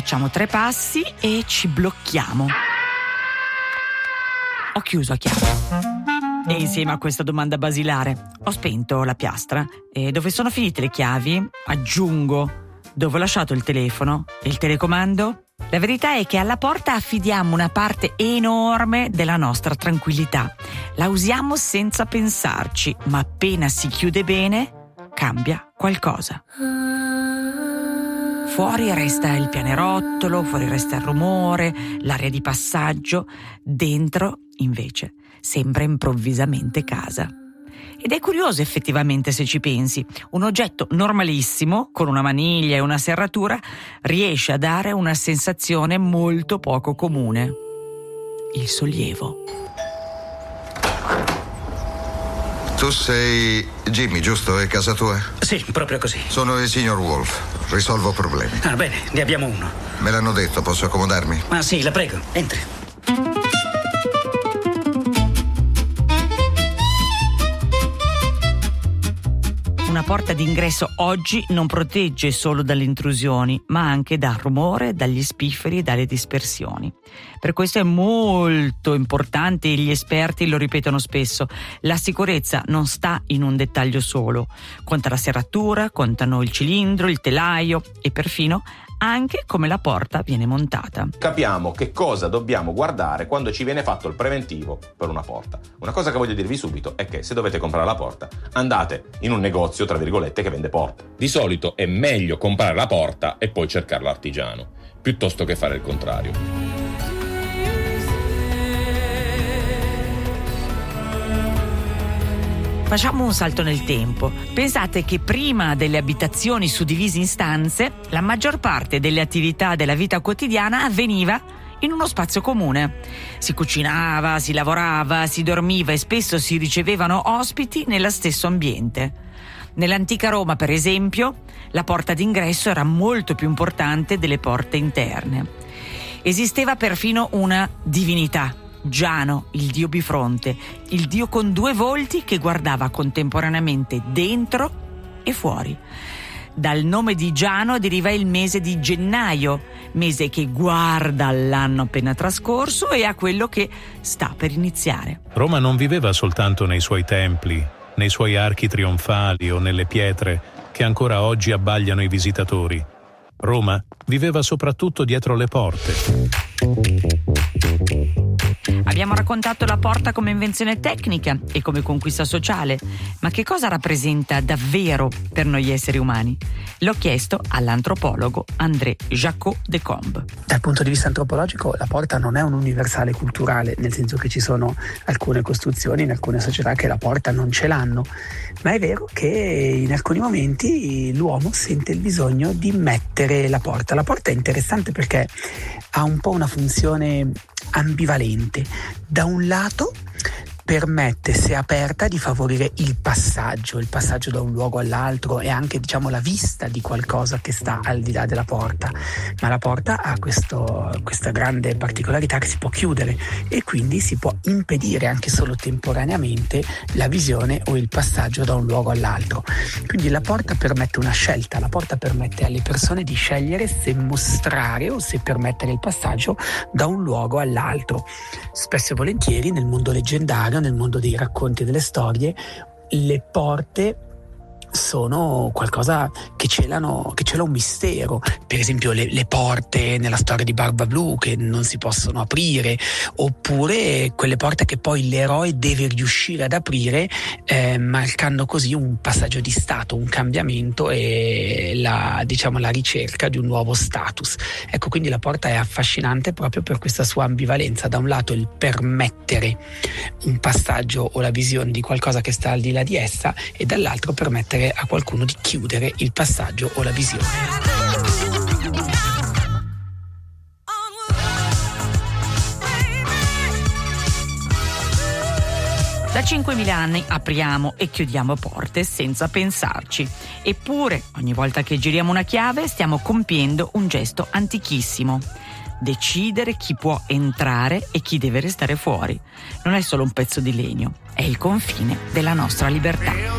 facciamo 3 passi e ci blocchiamo. Ho chiuso a chiave. E insieme a questa domanda basilare, ho spento la piastra? E dove sono finite le chiavi? Aggiungo, dove ho lasciato il telefono? E il telecomando? La verità è che alla porta affidiamo una parte enorme della nostra tranquillità. La usiamo senza pensarci, ma appena si chiude bene, cambia qualcosa. Fuori resta il pianerottolo, fuori resta il rumore, l'aria di passaggio. Dentro, invece, sembra improvvisamente casa. Ed è curioso effettivamente se ci pensi. Un oggetto normalissimo, con una maniglia e una serratura, riesce a dare una sensazione molto poco comune. Il sollievo. Tu sei Jimmy, giusto? È casa tua? Sì, proprio così. Sono il signor Wolf. Risolvo problemi. Ah, bene, ne abbiamo uno. Me l'hanno detto, posso accomodarmi? Ah, sì, la prego, entri. Una porta d'ingresso oggi non protegge solo dalle intrusioni, ma anche dal rumore, dagli spifferi e dalle dispersioni. Per questo è molto importante, e gli esperti lo ripetono spesso, la sicurezza non sta in un dettaglio solo. Conta la serratura, contano il cilindro, il telaio e perfino anche come la porta viene montata. Capiamo che cosa dobbiamo guardare quando ci viene fatto il preventivo per una porta. Una cosa che voglio dirvi subito è che se dovete comprare la porta, andate in un negozio, tra virgolette, che vende porte. Di solito è meglio comprare la porta e poi cercare l'artigiano, piuttosto che fare il contrario. Facciamo un salto nel tempo. Pensate che prima delle abitazioni suddivise in stanze, la maggior parte delle attività della vita quotidiana avveniva in uno spazio comune. Si cucinava, si lavorava, si dormiva e spesso si ricevevano ospiti nello stesso ambiente. Nell'antica Roma, per esempio, la porta d'ingresso era molto più importante delle porte interne. Esisteva perfino una divinità, Giano, il dio bifronte, il dio con 2 volti che guardava contemporaneamente dentro e fuori. Dal nome di Giano deriva il mese di gennaio, mese che guarda all'anno appena trascorso e a quello che sta per iniziare. Roma non viveva soltanto nei suoi templi, nei suoi archi trionfali o nelle pietre che ancora oggi abbagliano i visitatori. Roma viveva soprattutto dietro le porte. Abbiamo raccontato la porta come invenzione tecnica e come conquista sociale, ma che cosa rappresenta davvero per noi esseri umani? L'ho chiesto all'antropologo André Jacot de Combe. Dal punto di vista antropologico la porta non è un universale culturale, nel senso che ci sono alcune costruzioni in alcune società che la porta non ce l'hanno, ma è vero che in alcuni momenti l'uomo sente il bisogno di mettere la porta. La porta è interessante perché ha un po' una funzione ambivalente. Da un lato permette, se aperta, di favorire il passaggio da un luogo all'altro e anche, la vista di qualcosa che sta al di là della porta. Ma la porta ha questa grande particolarità che si può chiudere e quindi si può impedire anche solo temporaneamente la visione o il passaggio da un luogo all'altro. Quindi la porta permette una scelta, la porta permette alle persone di scegliere se mostrare o se permettere il passaggio da un luogo all'altro. Spesso e volentieri nel mondo leggendario, nel mondo dei racconti e delle storie, le porte sono qualcosa che cela un mistero. Per esempio le porte nella storia di Barba Blu che non si possono aprire, oppure quelle porte che poi l'eroe deve riuscire ad aprire, marcando così un passaggio di stato, un cambiamento e la ricerca di un nuovo status. Ecco, quindi la porta è affascinante proprio per questa sua ambivalenza. Da un lato il permettere un passaggio o la visione di qualcosa che sta al di là di essa, e dall'altro permettere a qualcuno di chiudere il passaggio o la visione. Da 5.000 anni apriamo e chiudiamo porte senza pensarci. Eppure, ogni volta che giriamo una chiave stiamo compiendo un gesto antichissimo. Decidere chi può entrare e chi deve restare fuori. Non è solo un pezzo di legno, è il confine della nostra libertà.